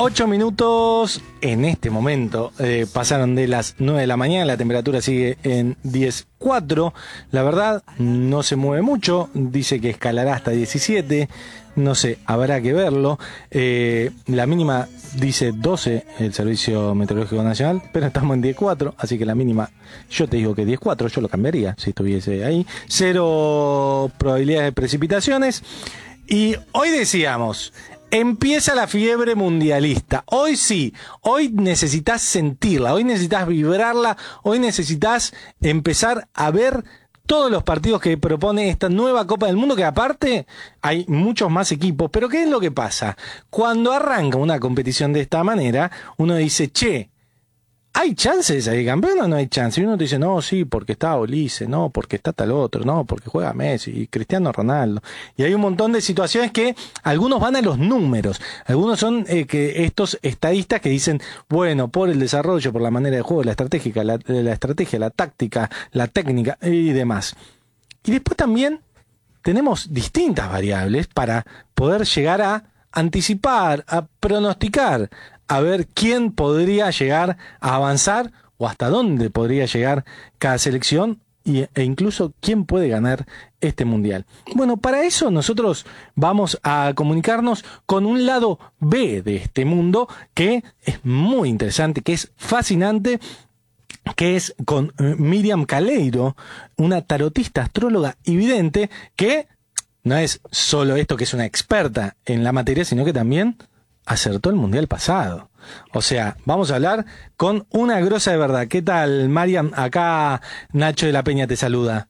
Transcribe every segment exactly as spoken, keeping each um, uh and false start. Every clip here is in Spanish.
Ocho minutos en este momento. Eh, pasaron de las nueve de la mañana, la temperatura sigue en diez punto cuatro. La verdad, no se mueve mucho. Dice que escalará hasta diecisiete. No sé, habrá que verlo. Eh, la mínima dice doce, el Servicio Meteorológico Nacional, pero estamos en diez punto cuatro, así que la mínima, yo te digo que diez punto cuatro, yo lo cambiaría si estuviese ahí. Cero probabilidades de precipitaciones. Y hoy decíamos, empieza la fiebre mundialista. Hoy sí, hoy necesitas sentirla, hoy necesitas vibrarla, hoy necesitas empezar a ver todos los partidos que propone esta nueva Copa del Mundo, que aparte hay muchos más equipos. Pero ¿qué es lo que pasa? Cuando arranca una competición de esta manera, uno dice, che, ¿hay chances de salir campeón o no hay chance? Y uno te dice, no, sí, porque está Olise, no, porque está tal otro, no, porque juega Messi y Cristiano Ronaldo. Y hay un montón de situaciones que algunos van a los números. Algunos son eh, que estos estadistas que dicen, bueno, por el desarrollo, por la manera de juego, la estratégica, la, la estrategia, la táctica, la técnica y demás. Y después también tenemos distintas variables para poder llegar a anticipar, a pronosticar, a ver quién podría llegar a avanzar o hasta dónde podría llegar cada selección y, e incluso quién puede ganar este mundial. Bueno, para eso nosotros vamos a comunicarnos con un lado B de este mundo que es muy interesante, que es fascinante, que es con Miriam Caleiro, una tarotista, astróloga y vidente, que no es solo esto que es una experta en la materia, sino que también acertó el mundial pasado. O sea, vamos a hablar con una grosa de verdad. ¿Qué tal, Mariam? Acá Nacho de la Peña te saluda.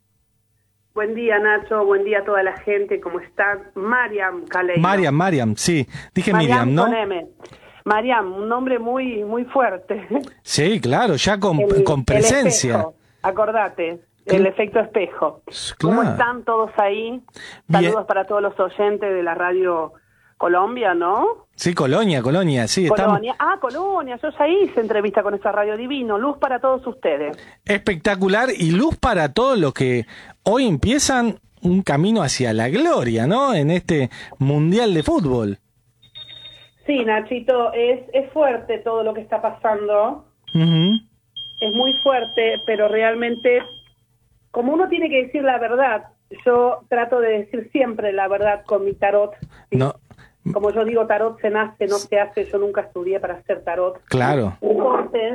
Buen día, Nacho. Buen día a toda la gente. ¿Cómo están? Mariam Caleiro. Mariam, Mariam, sí. Dije Mariam, Miriam, ¿no? Con M. Mariam, un nombre muy muy fuerte. Sí, claro, ya con, el, con presencia. El espejo, acordate. El efecto espejo. Claro. ¿Cómo están todos ahí? Bien. Saludos para todos los oyentes de la radio Colombia, ¿no? Sí, Colonia, Colonia, sí. Colonia. Estamos... Ah, Colonia, yo ya hice entrevista con esa radio divino. Luz para todos ustedes. Espectacular y luz para todos los que hoy empiezan un camino hacia la gloria, ¿no? En este Mundial de Fútbol. Sí, Nachito, es, es fuerte todo lo que está pasando. Uh-huh. Es muy fuerte, pero realmente, como uno tiene que decir la verdad, yo trato de decir siempre la verdad con mi tarot. ¿sí? No. Como yo digo, tarot se nace, no se hace. Yo nunca estudié para hacer tarot. Claro. Entonces,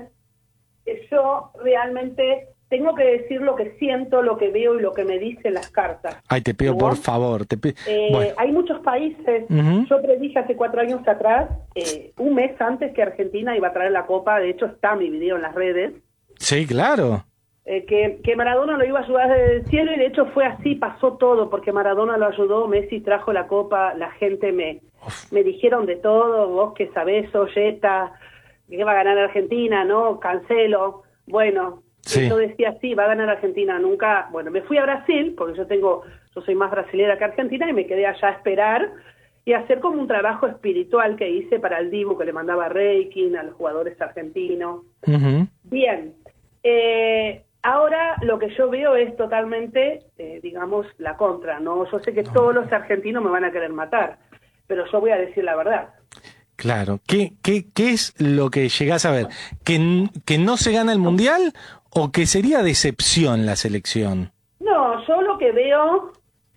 yo realmente tengo que decir lo que siento, lo que veo y lo que me dicen las cartas. Ay, te pido, ¿no? Por favor. Te pido... eh, bueno. Hay muchos países. Uh-huh. Yo predije hace cuatro años atrás, eh, un mes antes que Argentina iba a traer la Copa. De hecho, está mi video en las redes. Sí, claro. Eh, que, que Maradona lo iba a ayudar desde el cielo, y de hecho fue así, pasó todo, porque Maradona lo ayudó, Messi trajo la Copa, la gente me, me dijeron de todo, vos que sabés, Olleta, que va a ganar Argentina, ¿no? Cancelo, bueno, sí. Yo decía, sí, va a ganar Argentina, nunca, bueno, me fui a Brasil, porque yo tengo, yo soy más brasilera que argentina, y me quedé allá a esperar, y hacer como un trabajo espiritual que hice para el Dibu, que le mandaba Reiki a los jugadores argentinos. Uh-huh. Bien, eh... ahora lo que yo veo es totalmente, eh, digamos, la contra, ¿no? Yo sé que todos los argentinos me van a querer matar, pero yo voy a decir la verdad. Claro. ¿Qué, qué, qué es lo que llegás a ver? ¿Que, ¿Que no se gana el Mundial o que sería decepción la selección? No, yo lo que veo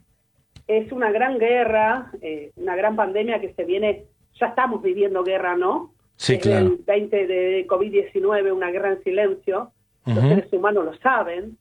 es una gran guerra, eh, una gran pandemia que se viene, ya estamos viviendo guerra, ¿no? Sí, Desde claro. el veinte de COVID diecinueve, una guerra en silencio. Los uh-huh. seres humanos lo saben,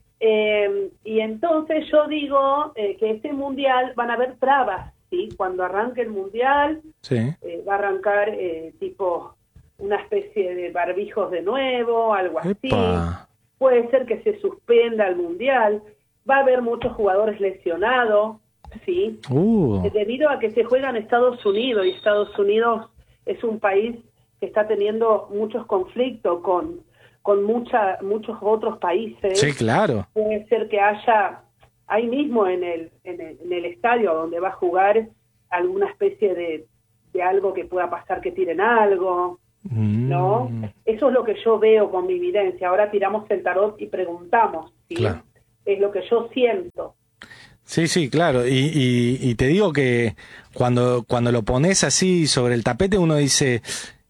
eh, y entonces yo digo eh, que este mundial van a haber trabas, ¿sí? Cuando arranque el mundial, sí. eh, va a arrancar eh, tipo una especie de barbijos de nuevo, algo así. Epa. Puede ser que se suspenda el mundial, va a haber muchos jugadores lesionados, ¿sí? Uh. Eh, debido a que se juega en Estados Unidos, y Estados Unidos es un país que está teniendo muchos conflictos con con mucha, muchos otros países. Sí, claro. Puede ser que haya, ahí mismo en el, en el, en el estadio donde va a jugar, alguna especie de, de algo que pueda pasar, que tiren algo, mm. ¿no? Eso es lo que yo veo con mi evidencia. Ahora tiramos el tarot y preguntamos, ¿sí? Claro. Es lo que yo siento. Sí, sí, claro. Y, y, y te digo que cuando, cuando lo pones así sobre el tapete uno dice,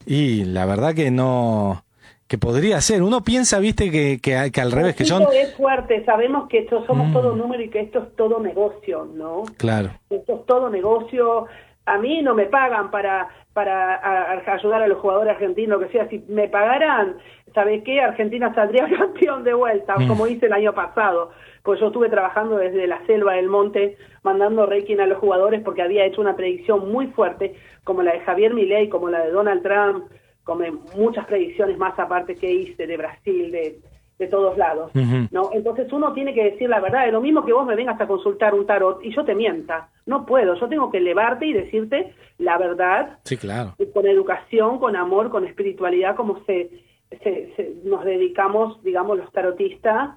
y la verdad que no, que podría ser. Uno piensa, viste, que, que, que al revés, que son... Esto es fuerte, sabemos que esto somos Mm. todo número y que esto es todo negocio, ¿no? Claro. Esto es todo negocio. A mí no me pagan para para a, a ayudar a los jugadores argentinos, lo que sea. Si me pagaran, ¿sabes qué? Argentina saldría campeón de vuelta, Mm. como hice el año pasado. Pues yo estuve trabajando desde la selva del monte, mandando reiki a los jugadores porque había hecho una predicción muy fuerte, como la de Javier Milei, como la de Donald Trump, como muchas predicciones más aparte que hice de Brasil, de, de todos lados, Uh-huh. ¿no? Entonces uno tiene que decir la verdad. Es lo mismo que vos me vengas a consultar un tarot y yo te mienta. No puedo, yo tengo que elevarte y decirte la verdad, Sí, claro. con educación, con amor, con espiritualidad, como se, se, se nos dedicamos, digamos, los tarotistas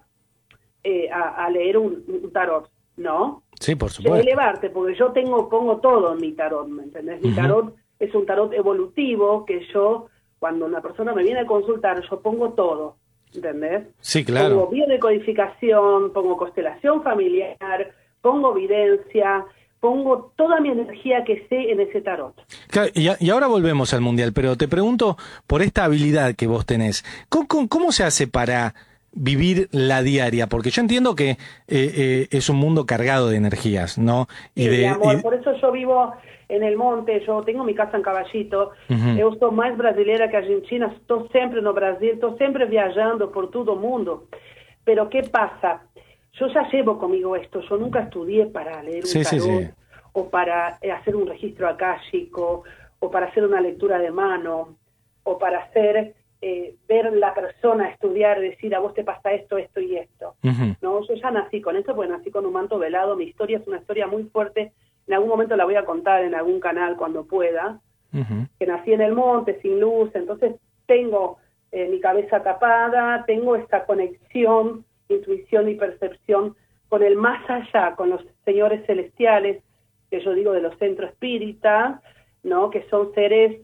eh, a, a leer un, un tarot, ¿no? Sí, por De supuesto. elevarte, porque yo tengo pongo todo en mi tarot, ¿me entendés? Mi Ujú. tarot es un tarot evolutivo que yo, cuando una persona me viene a consultar, yo pongo todo, ¿entendés? Sí, claro. Pongo biodecodificación, pongo constelación familiar, pongo videncia, pongo toda mi energía que sé en ese tarot. Claro, y, a- y ahora volvemos al Mundial, pero te pregunto por esta habilidad que vos tenés. ¿Cómo, cómo, cómo se hace para vivir la diaria? Porque yo entiendo que eh, eh, es un mundo cargado de energías, ¿no? Y Sí, de, mi amor, y- por eso yo vivo en el monte, yo tengo mi casa en Caballito, Uhum. eu sou mais brasileira que argentina, estou sempre no Brasil, estou sempre viajando por todo o mundo. Pero ¿qué pasa? Yo ya llevo conmigo esto, yo nunca estudié para leer un Sí, sí, tarot, sí. o para eh, hacer un registro akáshico, o para hacer una lectura de mano, o para hacer, eh, ver la persona, estudiar, decir, a vos te pasa esto, esto y esto. Ujú. No, yo ya nací con esto, porque nací con un manto velado. Mi historia es una historia muy fuerte. En algún momento la voy a contar en algún canal cuando pueda. Ujú. Que nací en el monte, sin luz, entonces tengo eh, mi cabeza tapada, tengo esta conexión, intuición y percepción con el más allá, con los señores celestiales, que yo digo de los centros espíritas, ¿no? Que son seres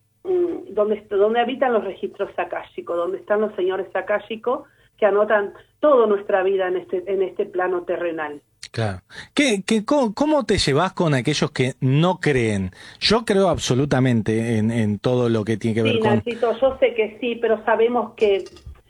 mm, donde, donde habitan los registros akáshicos, donde están los señores akáshicos que anotan toda nuestra vida en este, en este plano terrenal. Claro. ¿Qué, qué, cómo, cómo te llevas con aquellos que no creen? Yo creo absolutamente en, en todo lo que tiene que ver Sí, con... Nachito, yo sé que sí, pero sabemos que,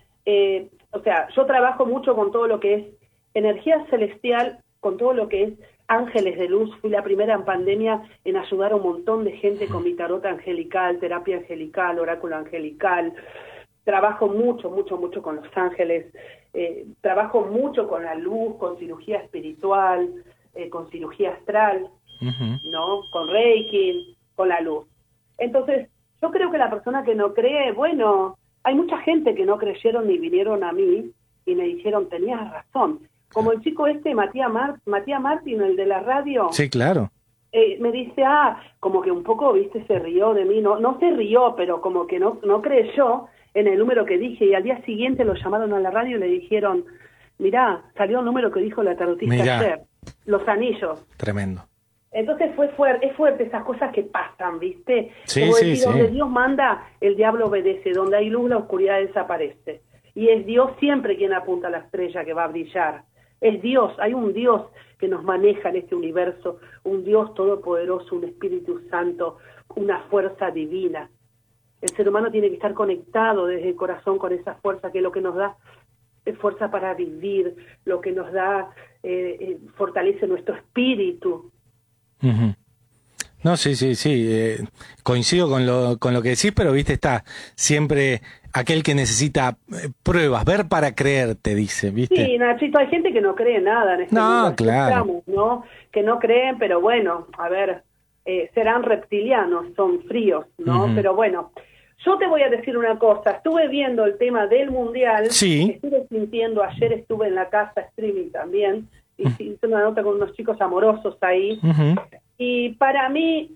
eh, o sea, yo trabajo mucho con todo lo que es energía celestial, con todo lo que es ángeles de luz. Fui la primera en pandemia en ayudar a un montón de gente con mi tarot angelical, terapia angelical, oráculo angelical. Trabajo mucho, mucho, mucho con los ángeles. Eh, trabajo mucho con la luz, con cirugía espiritual, eh, con cirugía astral, Ujú. ¿no? Con Reiki, con la luz. Entonces, yo creo que la persona que no cree, bueno, hay mucha gente que no creyeron ni vinieron a mí y me dijeron, tenías razón. Como el chico este, Matías, Mar Matías Martín, el de la radio, Sí, claro. eh, me dice, ah, como que un poco, viste, se rió de mí. No, no se rió, pero como que no, no creyó en el número que dije, y al día siguiente lo llamaron a la radio y le dijeron, mirá, salió el número que dijo la tarotista Mirá. ayer, los anillos. Tremendo. Entonces fue fuerte, es fuerte esas cosas que pasan, ¿viste? Sí, Como sí, decir, sí. donde Dios manda, el diablo obedece, donde hay luz, la oscuridad desaparece. Y es Dios siempre quien apunta a la estrella que va a brillar. Es Dios, hay un Dios que nos maneja en este universo, un Dios todopoderoso, un Espíritu Santo, una fuerza divina. El ser humano tiene que estar conectado desde el corazón con esa fuerza, que es lo que nos da eh, fuerza para vivir, lo que nos da, eh, eh, fortalece nuestro espíritu. Ujú. No, sí, sí, sí. eh, coincido con lo, con lo que decís, pero viste, está siempre aquel que necesita eh, pruebas, ver para creer, te dice, ¿viste? Sí, Nachito, hay gente que no cree nada en este No, mundo. Así claro. estamos, ¿no? Que no creen, pero bueno, a ver, eh, serán reptilianos, son fríos, ¿no? Ujú. Pero bueno, yo te voy a decir una cosa. Estuve viendo el tema del Mundial. Sí. Estuve sintiendo, ayer estuve en la casa streaming también, y hice una nota con unos chicos amorosos ahí. Ujú. Y para mí,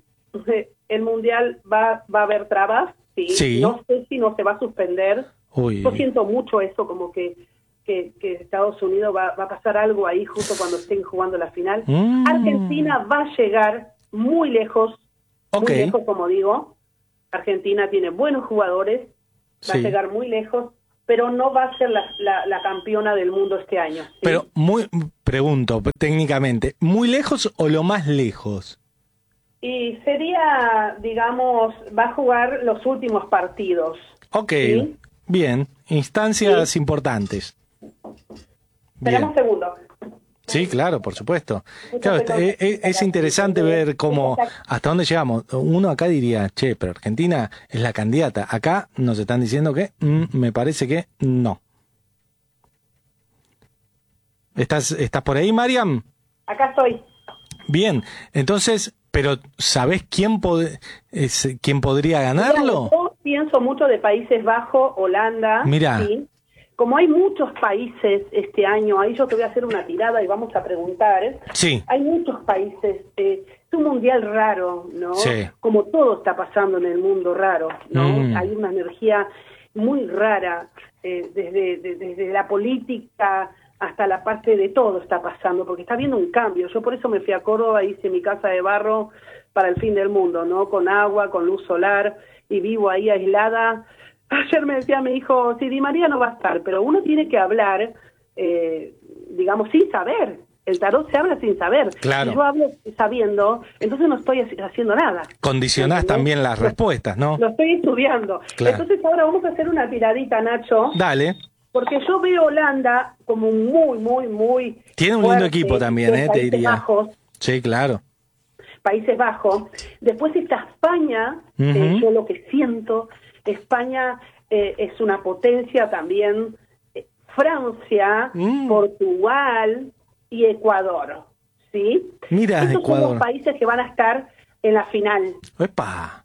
el Mundial va, va a haber trabas, ¿sí? Sí. No sé si no se va a suspender. Uy. Yo siento mucho eso, como que, que, que Estados Unidos va, va a pasar algo ahí justo cuando estén jugando la final. Mm. Argentina va a llegar muy lejos, Ok. muy lejos, como digo. Argentina tiene buenos jugadores, va Sí. a llegar muy lejos, pero no va a ser la, la, la campeona del mundo este año. ¿Sí? Pero, muy pregunto técnicamente, ¿muy lejos o lo más lejos? Y sería, digamos, va a jugar los últimos partidos. Ok, ¿sí? Bien, instancias ¿Sí? importantes. Esperamos un segundo. Sí, claro, por supuesto. Claro, es, es interesante ver cómo, hasta dónde llegamos. Uno acá diría, che, pero Argentina es la candidata. Acá nos están diciendo que mm, me parece que no. ¿Estás, estás por ahí, Mariam? Acá estoy. Bien, entonces, pero ¿sabés quién, pod es, quién podría ganarlo? Mira, yo pienso mucho de Países Bajos, Holanda. Mirá. ¿sí? Como hay muchos países este año, ahí yo te voy a hacer una tirada y vamos a preguntar. Sí. Hay muchos países, eh, es un mundial raro, ¿no? Sí. Como todo está pasando en el mundo raro, ¿no? Mm. Hay una energía muy rara, eh, desde, de, desde la política hasta la parte de todo está pasando, porque está habiendo un cambio. Yo por eso me fui a Córdoba, hice mi casa de barro para el fin del mundo, ¿no? Con agua, con luz solar, y vivo ahí aislada. Ayer me decía mi hijo, sí, Di María no va a estar, pero uno tiene que hablar, eh, digamos, sin saber. El tarot se habla sin saber. Claro. Si yo hablo sabiendo, entonces no estoy haciendo nada. Condicionás ¿entendés? también las respuestas, ¿no? Lo estoy estudiando. Claro. Entonces ahora vamos a hacer una tiradita, Nacho. Dale. Porque yo veo Holanda como muy, muy, muy... Tiene un lindo equipo también, eh, te Países diría. Bajos, Sí, claro. Países Bajos. Después está España, Uh-huh. eh, yo lo que siento, España eh, es una potencia también, eh, Francia, Mm. Portugal y Ecuador, ¿sí? Mira, Esos Ecuador. son los países que van a estar en la final. ¡Epa!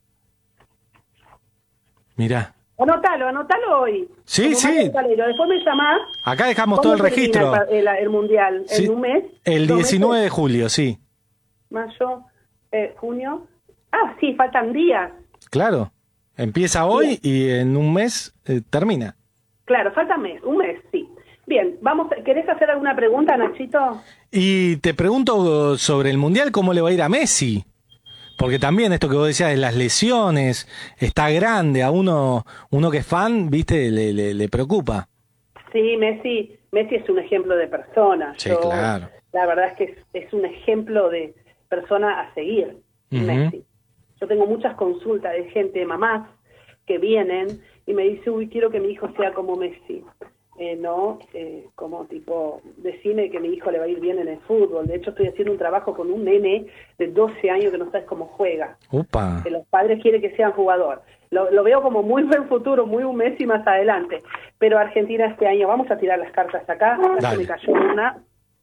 Mira. Anótalo, anótalo hoy. Sí, Como sí. Mario Calero. Después me llamás. Acá dejamos todo el ¿Cuándo termina registro. El, el, el mundial, Sí, en un mes. el dos diecinueve de meses, julio, sí. mayo, eh, junio. Ah, sí, faltan días. Claro. Empieza hoy y en un mes eh, termina. Claro, falta mes, un mes, sí. Bien, vamos. ¿Querés hacer alguna pregunta, Nachito? Y te pregunto sobre el Mundial, ¿cómo le va a ir a Messi? Porque también esto que vos decías de las lesiones, está grande, a uno uno que es fan, viste, le, le, le preocupa. Sí, Messi, Messi es un ejemplo de persona. Sí, Yo, claro. La verdad es que es, es un ejemplo de persona a seguir, Ujú. Messi. Yo tengo muchas consultas de gente, mamás, que vienen y me dicen, uy, quiero que mi hijo sea como Messi. Eh, no, eh, como tipo, decime que mi hijo le va a ir bien en el fútbol. De hecho, estoy haciendo un trabajo con un nene de doce años que no sabes cómo juega. Upa. Que los padres quieren que sean jugador. Lo, lo veo como muy buen futuro, muy un Messi más adelante. Pero Argentina este año, vamos a tirar las cartas acá. Acá Dale. se me cayó una.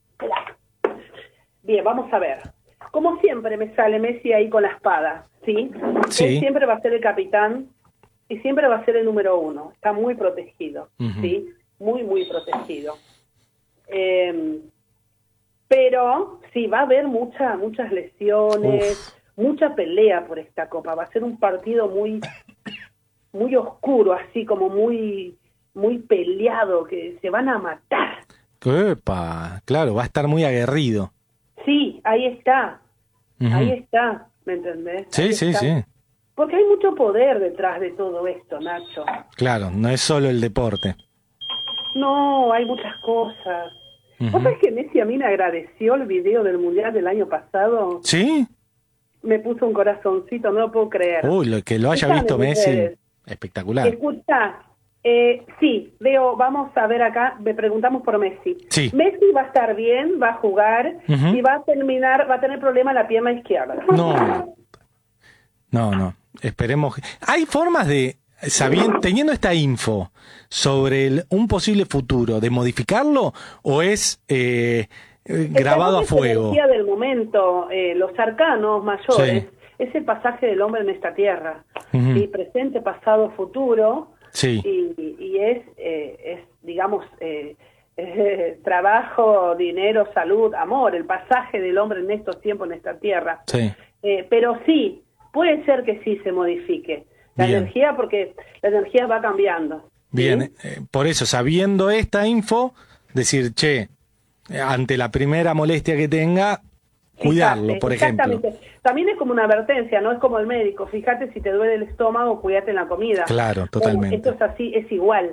Bien, vamos a ver. Como siempre me sale Messi ahí con la espada, ¿sí? Sí. Él siempre va a ser el capitán y siempre va a ser el número uno. Está muy protegido, Ujú. ¿sí? Muy, muy protegido. Eh, pero sí, va a haber mucha, muchas lesiones, mucha pelea por esta Copa. Va a ser un partido muy, muy oscuro, así como muy, muy peleado, que se van a matar. Epa, claro, va a estar muy aguerrido. Sí, ahí está, Ujú. ahí está, ¿me entendés? Sí, Ahí sí, está. sí. Porque hay mucho poder detrás de todo esto, Nacho. Claro, no es solo el deporte. No, hay muchas cosas. Ujú. ¿Vos sabés que Messi a mí me agradeció el video del Mundial del año pasado? ¿Sí? Me puso un corazoncito, no lo puedo creer. Uy, lo que lo haya Están visto en mis Messi, redes. espectacular. Escucha, eh, sí, veo, vamos a ver acá, me preguntamos por Messi. Sí. Messi va a estar bien, va a jugar Ujú. y va a terminar, va a tener problema en la pierna izquierda. No, no, no. Esperemos. que- ¿Hay formas de, sabiendo, teniendo esta info sobre el- un posible futuro, de modificarlo o es eh, eh, grabado a El tarot es fuego? energía del momento, eh, los arcanos mayores, Sí. es el pasaje del hombre en esta tierra. Ujú. ¿sí? Presente, pasado, futuro. Sí. Y, y es, eh, es, digamos, eh, eh, trabajo, dinero, salud, amor, el pasaje del hombre en estos tiempos en esta tierra. Sí. Eh, pero sí, puede ser que sí se modifique la Bien. energía, porque la energía va cambiando. ¿sí? Bien, eh, por eso, sabiendo esta info, decir, che, eh, ante la primera molestia que tenga, cuidarlo, Fíjate, por ejemplo. exactamente. También es como una advertencia, no es como el médico. Fíjate, si te duele el estómago, cuídate en la comida. Claro, totalmente. Bueno, esto es así, es igual.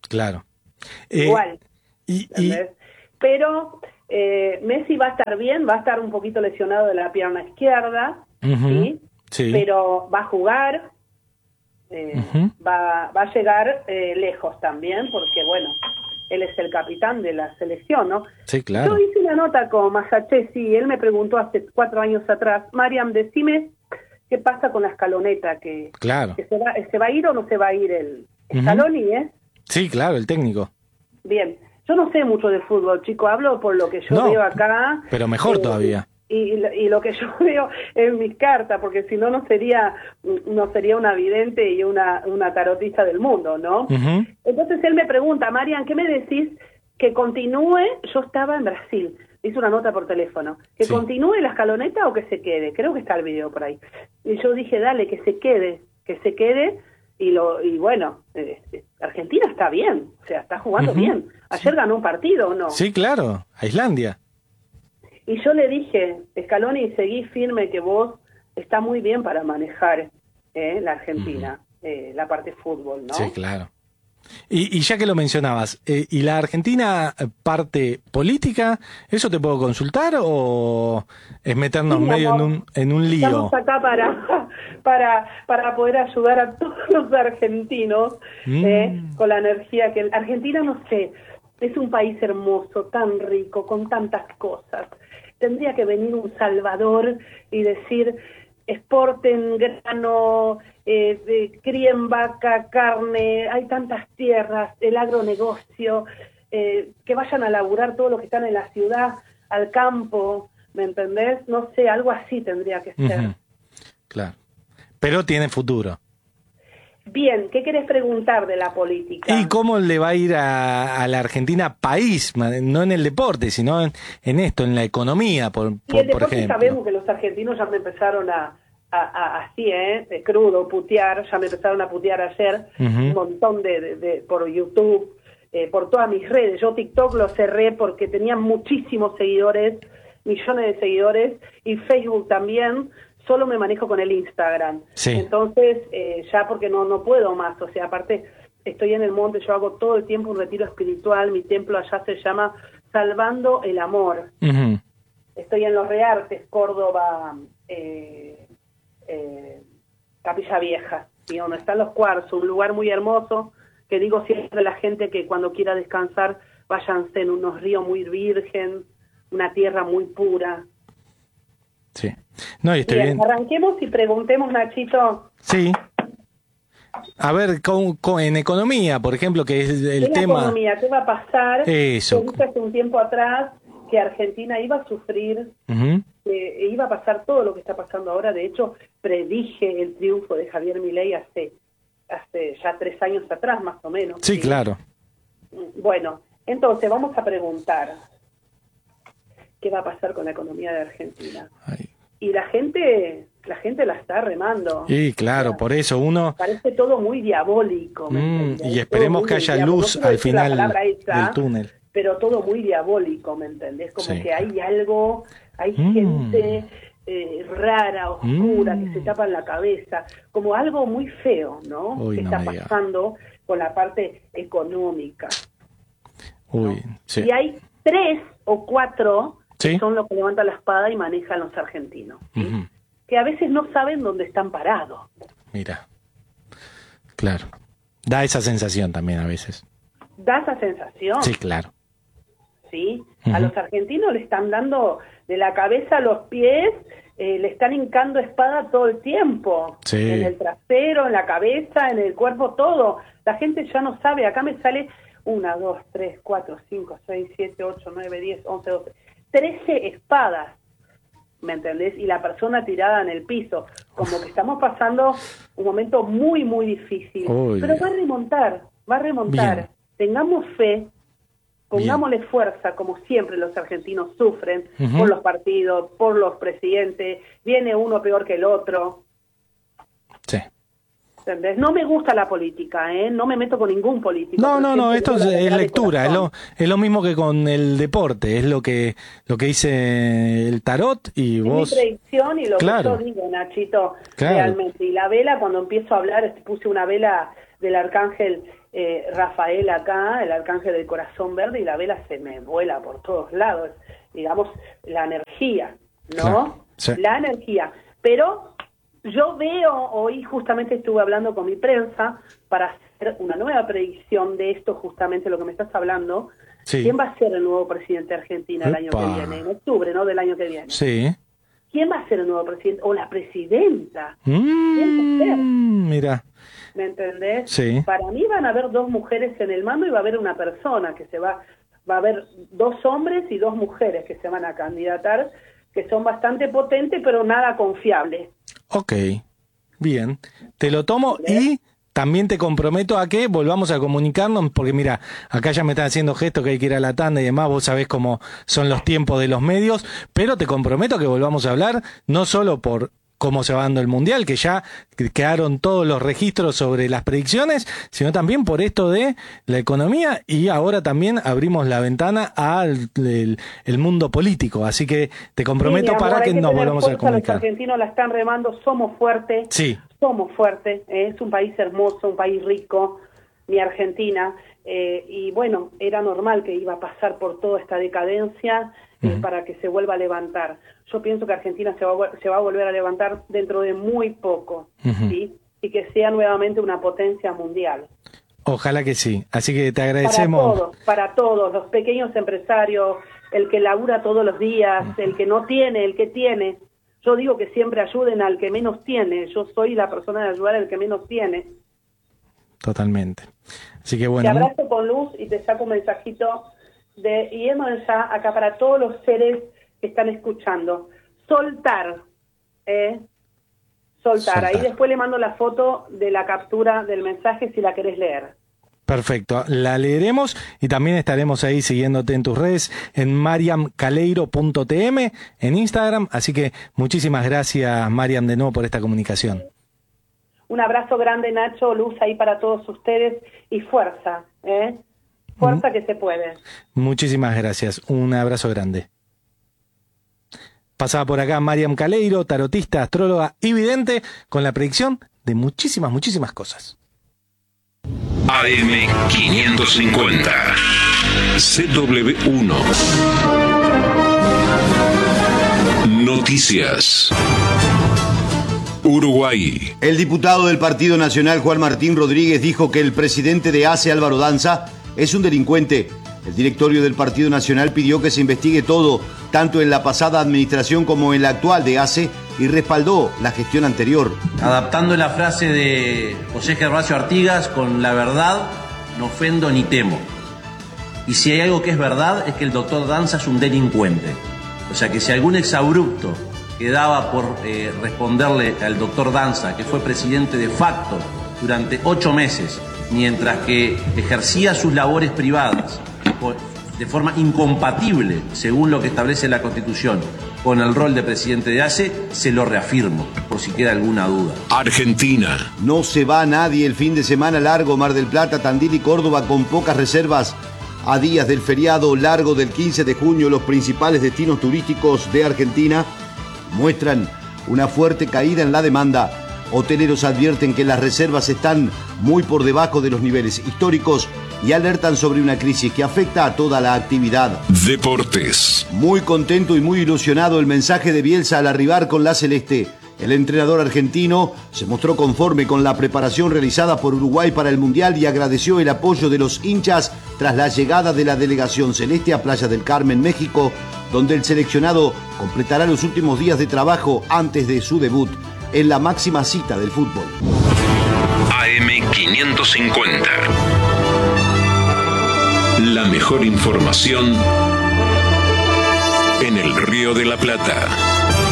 Claro. Eh, Igual. Y, y... Pero eh, Messi va a estar bien, va a estar un poquito lesionado de la pierna izquierda, uh-huh. ¿sí? Sí. Pero va a jugar, eh, uh-huh. va, va a llegar eh, lejos también, porque bueno, él es el capitán de la selección, ¿no? Sí, claro. Yo hice una nota con Masachesi y él me preguntó hace cuatro años atrás, Mariam, decime qué pasa con la escaloneta, que, claro. que se, va, se va a ir o no se va a ir el Scaloni, uh-huh. ¿eh? Sí, claro, el técnico. Bien, yo no sé mucho de fútbol, chico, hablo por lo que yo no, veo acá. Pero mejor eh, todavía. Y, y lo que yo veo en mis cartas, porque si no, no sería no sería una vidente y una, una tarotista del mundo, ¿no? Uh-huh. Entonces él me pregunta, Marian, ¿qué me decís que continúe? Yo estaba en Brasil, hice una nota por teléfono, que sí. continúe la escaloneta o que se quede, creo que está el video por ahí. Y yo dije, dale, que se quede, que se quede, y lo y bueno, eh, Argentina está bien, o sea, está jugando uh-huh. bien. Ayer sí. ganó un partido, ¿o no? Sí, claro, a Islandia. Y yo le dije, Scaloni, seguí firme que vos está muy bien para manejar eh, la Argentina, uh-huh. eh, la parte fútbol, ¿no? Sí, claro. Y, y ya que lo mencionabas, eh, ¿y la Argentina parte política? ¿Eso te puedo consultar o es meternos sí, medio en un, en un lío? Estamos acá para, para, para poder ayudar a todos los argentinos mm. eh, con la energía que... Argentina, no sé, es un país hermoso, tan rico, con tantas cosas. Tendría que venir un Salvador y decir, exporten grano, eh, eh, críen vaca, carne, hay tantas tierras, el agronegocio, eh, que vayan a laburar todos los que están en la ciudad, al campo, ¿me entendés? No sé, algo así tendría que ser. Uh-huh. Claro, pero tiene futuro. Bien, ¿qué querés preguntar de la política? ¿Y cómo le va a ir a, a la Argentina país? No en el deporte, sino en, en esto, en la economía, por, por, y el deporte por ejemplo. Sabemos que los argentinos ya me empezaron a, a, a así, ¿eh? De crudo, putear, ya me empezaron a putear ayer, uh-huh. un montón de, de, de por YouTube, eh, por todas mis redes. Yo TikTok lo cerré porque tenía muchísimos seguidores, millones de seguidores, y Facebook también. Solo me manejo con el Instagram. Sí. Entonces, eh, ya porque no no puedo más. O sea, aparte, estoy en el monte, yo hago todo el tiempo un retiro espiritual. Mi templo allá se llama Salvando el Amor. Uh-huh. Estoy en Los Reartes, Córdoba, eh, eh, Capilla Vieja, y donde están los cuarzos, un lugar muy hermoso, que digo siempre a la gente que cuando quiera descansar, váyanse en unos ríos muy virgen, una tierra muy pura. Sí. No, y estoy bien, bien. Arranquemos y preguntemos, Nachito. Sí. A ver, con, con, en economía, por ejemplo, que es el en tema... economía, ¿qué va a pasar? Eso. Te hace un tiempo atrás que Argentina iba a sufrir, uh-huh. que iba a pasar todo lo que está pasando ahora. De hecho, predije el triunfo de Javier Milei hace, hace ya tres años atrás, más o menos. Sí, ¿sí? Claro. Bueno, entonces vamos a preguntar... ¿Qué va a pasar con la economía de Argentina? Ay. Y la gente, la gente la está remando. Sí, claro, o sea, por eso uno... Parece todo muy diabólico. Mm, y esperemos que haya luz no al final esa, del túnel. Pero todo muy diabólico, ¿me entendés? Como sí. que hay algo, hay mm. gente eh, rara, oscura, mm. que se tapa en la cabeza. Como algo muy feo, ¿no? Uy, que no está pasando con la parte económica. Uy, ¿no? sí. Y hay tres o cuatro... ¿Sí? son los que levantan la espada y manejan los argentinos, ¿sí? Uh-huh. que a veces no saben dónde están parados. Mira, claro, da esa sensación también a veces. Da esa sensación. Sí, claro. Sí, uh-huh. a los argentinos le están dando de la cabeza a los pies, eh, le están hincando espada todo el tiempo, sí. en el trasero, en la cabeza, en el cuerpo, todo. La gente ya no sabe, acá me sale una, dos, tres, cuatro, cinco, seis, siete, ocho, nueve, diez, once, doce... trece espadas, ¿me entendés? Y la persona tirada en el piso, como que estamos pasando un momento muy, muy difícil. Uy, pero va a remontar, va a remontar. Bien. Tengamos fe, pongámosle Bien. fuerza, como siempre los argentinos sufren, uh-huh. por los partidos, por los presidentes, viene uno peor que el otro. Sí. ¿Entendés? No me gusta la política, ¿eh? No me meto con ningún político. No, no, no, esto es, es lectura, es lo, es lo mismo que con el deporte, es lo que lo que dice el tarot y es vos... mi predicción y lo claro. que yo digo, Nachito, claro. realmente. Y la vela, cuando empiezo a hablar, puse una vela del arcángel eh, Rafael acá, el arcángel del corazón verde, y la vela se me vuela por todos lados, digamos, la energía, ¿no? Claro, sí. La energía. Pero yo veo, hoy justamente estuve hablando con mi prensa para hacer una nueva predicción de esto, justamente lo que me estás hablando. Sí. ¿Quién va a ser el nuevo presidente de Argentina el año Epa. que viene? En octubre, ¿no? Del año que viene. Sí. ¿Quién va a ser el nuevo presidente? O la presidenta. Mm, ¿Quién va a ser? mira. ¿Me entendés? Sí. Para mí van a haber dos mujeres en el mando y va a haber una persona que se va, va a haber dos hombres y dos mujeres que se van a candidatar, que son bastante potentes, pero nada confiables. Ok, bien. Te lo tomo y también te comprometo a que volvamos a comunicarnos, porque mira, acá ya me están haciendo gestos que hay que ir a la tanda y demás, vos sabés cómo son los tiempos de los medios, pero te comprometo a que volvamos a hablar, no solo por cómo se va dando el Mundial, que ya quedaron todos los registros sobre las predicciones, sino también por esto de la economía, y ahora también abrimos la ventana al el, el mundo político, así que te comprometo Sí, mi amor, para hay que que nos tener volvamos a fuerza, comunicar. Los argentinos la están remando, somos fuertes, Sí. somos fuertes, eh, es un país hermoso, un país rico, mi Argentina, eh, y bueno, era normal que iba a pasar por toda esta decadencia eh, Uh-huh. para que se vuelva a levantar. Yo pienso que Argentina se va, a, se va a volver a levantar dentro de muy poco, Uh-huh. ¿sí? Y que sea nuevamente una potencia mundial. Ojalá que sí, así que te Para agradecemos. todos, para todos, los pequeños empresarios, el que labura todos los días, el que no tiene, el que tiene. Yo digo que siempre ayuden al que menos tiene. Yo soy la persona de ayudar al que menos tiene. Totalmente. Así que Te bueno. abrazo con luz y te saco un mensajito de yendo ya acá para todos los seres que están escuchando. Soltar, ¿eh? Soltar. Soltar. Ahí después le mando la foto de la captura del mensaje si la querés leer. Perfecto, la leeremos y también estaremos ahí siguiéndote en tus redes en mariam caleiro punto t m en Instagram, así que muchísimas gracias, Mariam, de nuevo por esta comunicación. Un abrazo grande, Nacho, luz ahí para todos ustedes y fuerza, ¿eh? Fuerza que se puede. Muchísimas gracias, un abrazo grande. Pasaba por acá Mariam Caleiro, tarotista, astróloga y vidente, con la predicción de muchísimas, muchísimas cosas. A M quinientos cincuenta, C W uno. Noticias. Uruguay. El diputado del Partido Nacional, Juan Martín Rodríguez, dijo que el presidente de A C E, Álvaro Danza, es un delincuente. El directorio del Partido Nacional pidió que se investigue todo, tanto en la pasada administración como en la actual de A C E, y respaldó la gestión anterior. Adaptando la frase de José Gervasio Artigas con la verdad, no ofendo ni temo. Y si hay algo que es verdad, es que el doctor Danza es un delincuente. O sea que si algún exabrupto quedaba por eh, responderle al doctor Danza, que fue presidente de facto durante ocho meses, mientras que ejercía sus labores privadas de forma incompatible, según lo que establece la Constitución, con el rol de presidente de A C E, se lo reafirmo, por si queda alguna duda. Argentina. No se va nadie el fin de semana largo. Mar del Plata, Tandil y Córdoba con pocas reservas. A días del feriado largo del quince de junio, los principales destinos turísticos de Argentina muestran una fuerte caída en la demanda. Hoteleros advierten que las reservas están muy por debajo de los niveles históricos y alertan sobre una crisis que afecta a toda la actividad. Deportes. Muy contento y muy ilusionado el mensaje de Bielsa al arribar con la Celeste. El entrenador argentino se mostró conforme con la preparación realizada por Uruguay para el Mundial y agradeció el apoyo de los hinchas tras la llegada de la delegación celeste a Playa del Carmen, México, donde el seleccionado completará los últimos días de trabajo antes de su debut en la máxima cita del fútbol. A M quinientos cincuenta. La mejor información en el Río de la Plata.